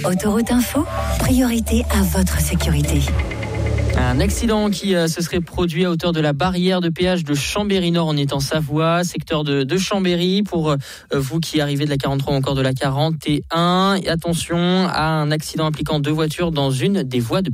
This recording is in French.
Autoroute Info, priorité à votre sécurité. Un accident qui se serait produit à hauteur de la barrière de péage de Chambéry-Nord. On est en Savoie, secteur de Chambéry. Pour vous qui arrivez de la 43 ou encore de la 41. Et attention à un accident impliquant deux voitures dans une des voies de